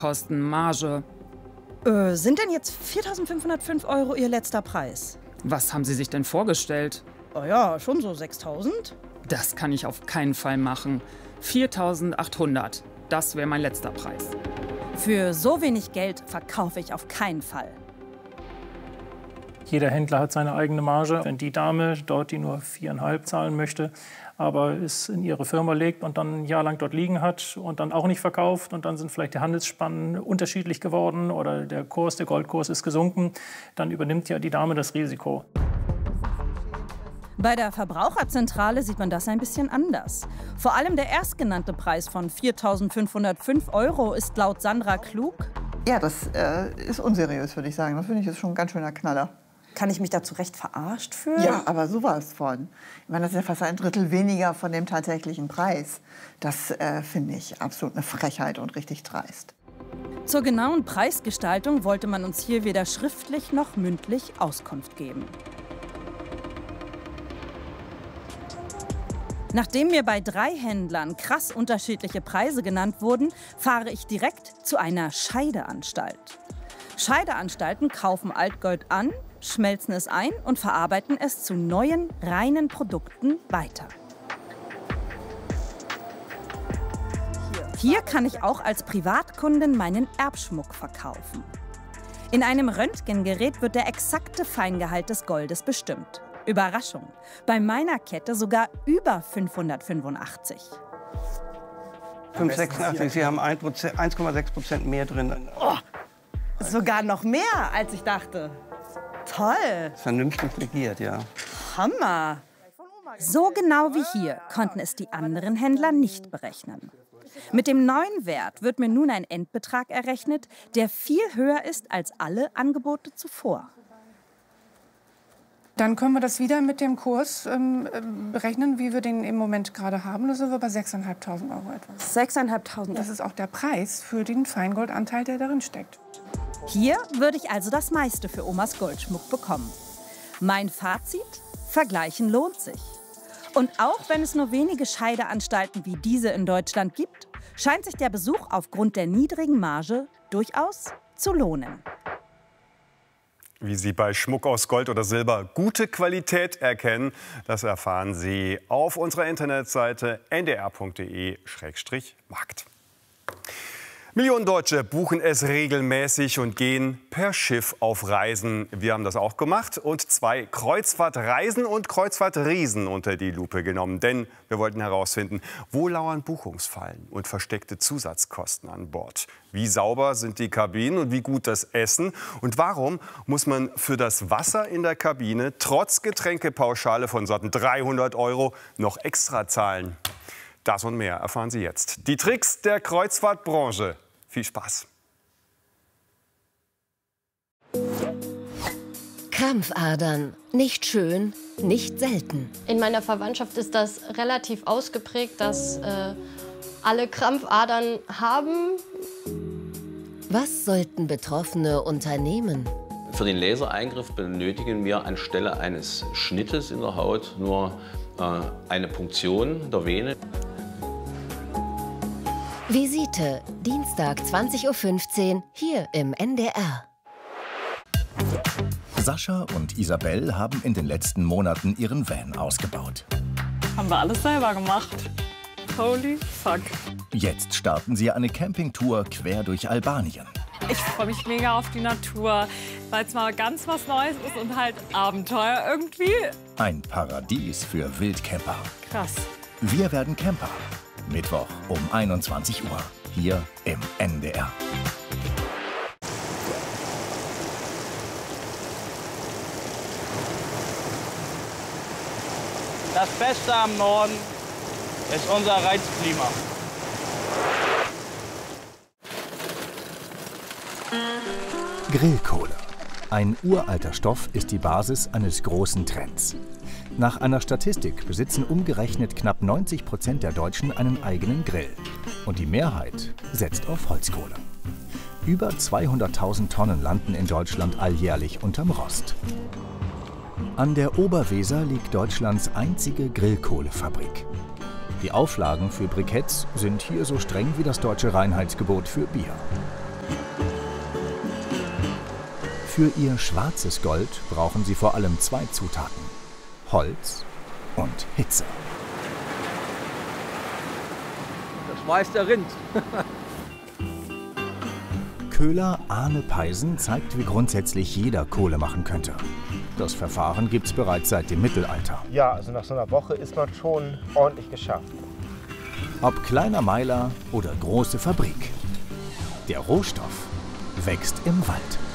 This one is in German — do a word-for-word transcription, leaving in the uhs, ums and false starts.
Kosten, Marge. Äh, sind denn jetzt viertausendfünfhundertfünf Euro Ihr letzter Preis? Was haben Sie sich denn vorgestellt? Oh ja, schon so sechstausend. Das kann ich auf keinen Fall machen. viertausendachthundert, das wäre mein letzter Preis. Für so wenig Geld verkaufe ich auf keinen Fall. Jeder Händler hat seine eigene Marge. Wenn die Dame dort, die nur viereinhalb zahlen möchte, aber es in ihre Firma legt und dann ein Jahr lang dort liegen hat und dann auch nicht verkauft und dann sind vielleicht die Handelsspannen unterschiedlich geworden oder der Kurs, der Goldkurs ist gesunken, dann übernimmt ja die Dame das Risiko. Bei der Verbraucherzentrale sieht man das ein bisschen anders. Vor allem der erstgenannte Preis von viertausendfünfhundertfünf Euro ist laut Sandra Klug. Ja, das äh, ist unseriös, würde ich sagen. Das finde ich ist schon ein ganz schöner Knaller. Kann ich mich da zu Recht verarscht fühlen? Ja, aber sowas von. Ich meine, das ist ja fast ein Drittel weniger von dem tatsächlichen Preis. Das äh, finde ich absolut eine Frechheit und richtig dreist. Zur genauen Preisgestaltung wollte man uns hier weder schriftlich noch mündlich Auskunft geben. Nachdem mir bei drei Händlern krass unterschiedliche Preise genannt wurden, fahre ich direkt zu einer Scheideanstalt. Scheideanstalten kaufen Altgold an, schmelzen es ein und verarbeiten es zu neuen, reinen Produkten weiter. Hier kann ich auch als Privatkundin meinen Erbschmuck verkaufen. In einem Röntgengerät wird der exakte Feingehalt des Goldes bestimmt. Überraschung, bei meiner Kette sogar über fünfhundertfünfundachtzig. fünfhundertsechsundachtzig, Sie haben eins Komma sechs Prozent mehr drin. Oh, sogar noch mehr, als ich dachte. Toll. Vernünftig regiert, ja. Hammer. So genau wie hier konnten es die anderen Händler nicht berechnen. Mit dem neuen Wert wird mir nun ein Endbetrag errechnet, der viel höher ist als alle Angebote zuvor. Dann können wir das wieder mit dem Kurs ähm, berechnen, wie wir den im Moment gerade haben. Da sind wir bei sechstausendfünfhundert Euro etwa. sechstausendfünfhundert? Das ist auch der Preis für den Feingoldanteil, der darin steckt. Hier würde ich also das meiste für Omas Goldschmuck bekommen. Mein Fazit? Vergleichen lohnt sich. Und auch wenn es nur wenige Scheideanstalten wie diese in Deutschland gibt, scheint sich der Besuch aufgrund der niedrigen Marge durchaus zu lohnen. Wie Sie bei Schmuck aus Gold oder Silber gute Qualität erkennen, das erfahren Sie auf unserer Internetseite n d r punkt d e Schrägstrich markt. Millionen Deutsche buchen es regelmäßig und gehen per Schiff auf Reisen. Wir haben das auch gemacht und zwei Kreuzfahrtreisen und Kreuzfahrtriesen unter die Lupe genommen. Denn wir wollten herausfinden, wo lauern Buchungsfallen und versteckte Zusatzkosten an Bord. Wie sauber sind die Kabinen und wie gut das Essen? Und warum muss man für das Wasser in der Kabine trotz Getränkepauschale von satten dreihundert Euro noch extra zahlen? Das und mehr erfahren Sie jetzt. Die Tricks der Kreuzfahrtbranche. Viel Spaß. Krampfadern. Nicht schön, nicht selten. In meiner Verwandtschaft ist das relativ ausgeprägt, dass äh, alle Krampfadern haben. Was sollten Betroffene unternehmen? Für den Lasereingriff benötigen wir anstelle eines Schnittes in der Haut nur äh, eine Punktion der Vene. Visite, Dienstag zwanzig Uhr fünfzehn, hier im N D R. Sascha und Isabel haben in den letzten Monaten ihren Van ausgebaut. Haben wir alles selber gemacht. Holy fuck. Jetzt starten sie eine Campingtour quer durch Albanien. Ich freue mich mega auf die Natur, weil es mal ganz was Neues ist und halt Abenteuer irgendwie. Ein Paradies für Wildcamper. Krass. Wir werden Camper. Mittwoch um einundzwanzig Uhr, hier im N D R. Das Beste am Norden ist unser Reizklima. Grillkohle. Ein uralter Stoff ist die Basis eines großen Trends. Nach einer Statistik besitzen umgerechnet knapp neunzig Prozent der Deutschen einen eigenen Grill. Und die Mehrheit setzt auf Holzkohle. Über zweihunderttausend Tonnen landen in Deutschland alljährlich unterm Rost. An der Oberweser liegt Deutschlands einzige Grillkohlefabrik. Die Auflagen für Briketts sind hier so streng wie das deutsche Reinheitsgebot für Bier. Für ihr schwarzes Gold brauchen sie vor allem zwei Zutaten: Holz und Hitze. Das Schweiß der Rind. Köhler Arne Peisen zeigt, wie grundsätzlich jeder Kohle machen könnte. Das Verfahren gibt es bereits seit dem Mittelalter. Ja, also nach so einer Woche ist man schon ordentlich geschafft. Ob kleiner Meiler oder große Fabrik, der Rohstoff wächst im Wald.